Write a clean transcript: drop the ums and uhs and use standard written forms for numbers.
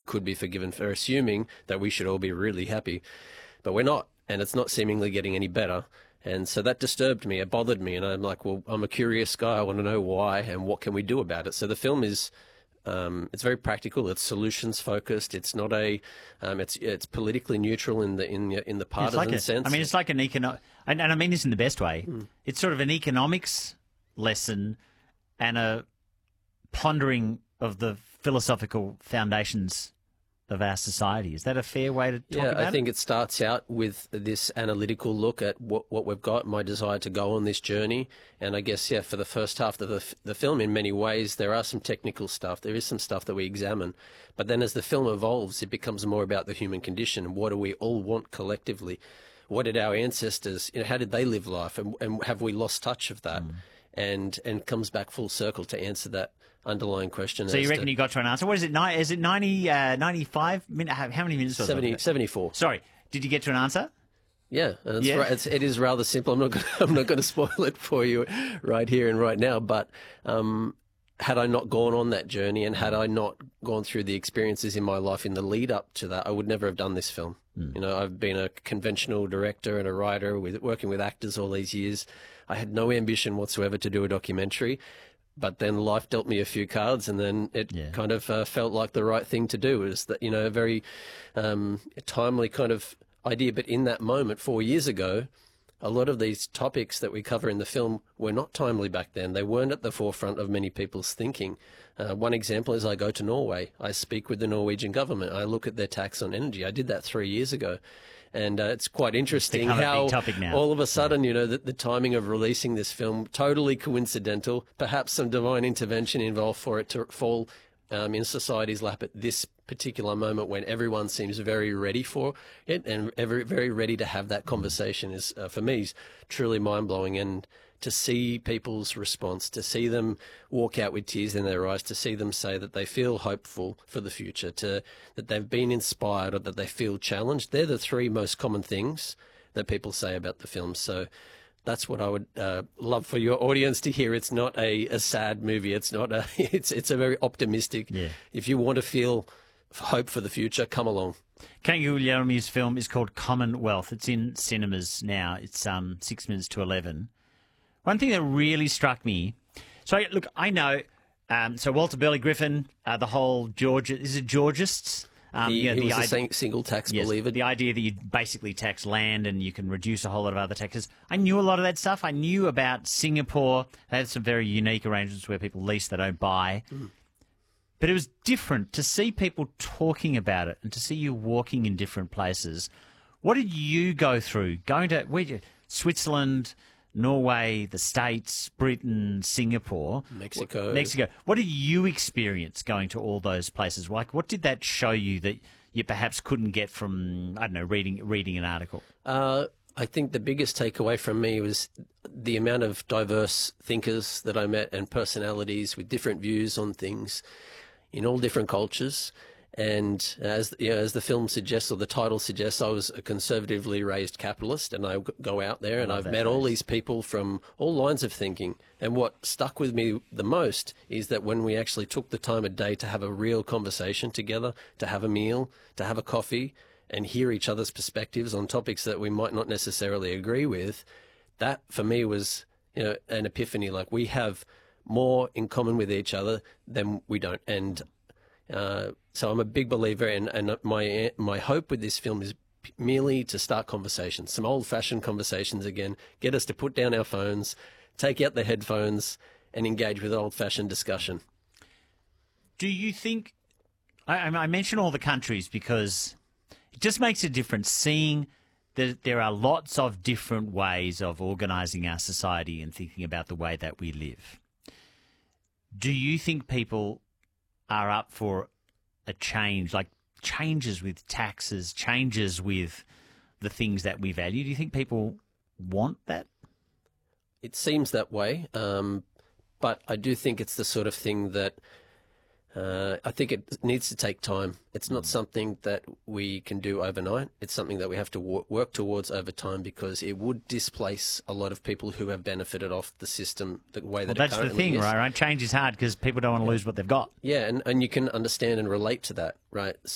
could be forgiven for assuming that we should all be really happy. But we're not, and it's not seemingly getting any better. And so that disturbed me, it bothered me, and I'm like, well, I'm a curious guy, I want to know why and what can we do about it. So the film is, it's very practical, it's solutions focused, it's not it's politically neutral in the partisan sense. I mean, it's like an and I mean this in the best way. It's sort of an economics lesson and a pondering of the philosophical foundations of our society. Is that a fair way to talk about it? Yeah, I think it starts out with this analytical look at what we've got, my desire to go on this journey. And I guess, for the first half of the film, in many ways, there are some technical stuff. There is some stuff that we examine. But then as the film evolves, it becomes more about the human condition. What do we all want collectively? What did our ancestors, how did they live life? And have we lost touch of that? And comes back full circle to answer that underlying question. So you reckon you got to an answer? What is it? Is it 95 minutes? How many minutes? 74. Sorry, did you get to an answer? Yeah, and it is rather simple. I'm not going to spoil it for you right here and right now. But had I not gone on that journey, and had I not gone through the experiences in my life in the lead up to that, I would never have done this film. I've been a conventional director and a writer, working with actors all these years. I had no ambition whatsoever to do a documentary. But then life dealt me a few cards, and then it kind of felt like the right thing to do. Is that, a very timely kind of idea. But in that moment, 4 years ago, a lot of these topics that we cover in the film were not timely back then. They weren't at the forefront of many people's thinking. One example is I go to Norway. I speak with the Norwegian government. I look at their tax on energy. I did that 3 years ago. And it's quite interesting how all of a sudden, the timing of releasing this film, totally coincidental, perhaps some divine intervention involved for it to fall in society's lap at this particular moment when everyone seems very ready for it and very ready to have that conversation is, for me, is truly mind-blowing. And to see people's response, to see them walk out with tears in their eyes, to see them say that they feel hopeful for the future, that they've been inspired or that they feel challenged, they're the three most common things that people say about the film. So that's what I would love for your audience to hear. It's not a sad movie. It's not it's a very optimistic. Yeah. If you want to feel hope for the future, come along. Ken Guillermi's film is called Commonwealth. It's in cinemas now. It's 6 minutes to 11. One thing that really struck me, so look, I know, so Walter Burley Griffin, the whole is it Georgists? He was a single tax believer. The idea that you basically tax land and you can reduce a whole lot of other taxes. I knew a lot of that stuff. I knew about Singapore. They had some very unique arrangements where people lease, they don't buy. But it was different to see people talking about it and to see you walking in different places. What did you go through? Going to Switzerland, Norway, the States, Britain, Singapore, Mexico. What did you experience going to all those places? Like, what did that show you that you perhaps couldn't get from, I don't know, reading an article? I think the biggest takeaway from me was the amount of diverse thinkers that I met and personalities with different views on things in all different cultures. And as the film suggests, or the title suggests, I was a conservatively raised capitalist, and I go out there and I've met all these people from all lines of thinking. And what stuck with me the most is that when we actually took the time of day to have a real conversation together, to have a meal, to have a coffee, and hear each other's perspectives on topics that we might not necessarily agree with, that for me was, an epiphany. Like, we have more in common with each other than we don't. And so I'm a big believer, and my hope with this film is merely to start conversations, some old-fashioned conversations again, get us to put down our phones, take out the headphones, and engage with old-fashioned discussion. Do you think, I mention all the countries because it just makes a difference seeing that there are lots of different ways of organising our society and thinking about the way that we live. Do you think people are up for a change, like changes with taxes, changes with the things that we value? Do you think people want that? It seems that way, but I do think it's the sort of thing that I think it needs to take time. It's not something that we can do overnight. It's something that we have to work towards over time, because it would displace a lot of people who have benefited off the system the way that it currently is. That's the thing, right? Change is hard because people don't want to lose what they've got. Yeah, and you can understand and relate to that, right?